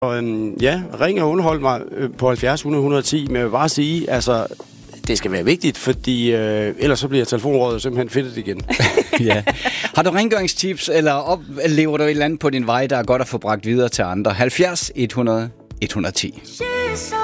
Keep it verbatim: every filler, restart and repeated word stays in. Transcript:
Og, øhm, ja, ring og underhold mig øh, på halvfjerds hundrede et hundrede og ti, men jeg vil bare sige, altså, det skal være vigtigt, fordi øh, ellers så bliver telefonrådet simpelthen fedtet igen. Ja. Har du rengøringstips, eller oplever du et eller andet på din vej, der er godt at få bragt videre til andre? halvfjerds hundrede et hundrede og ti.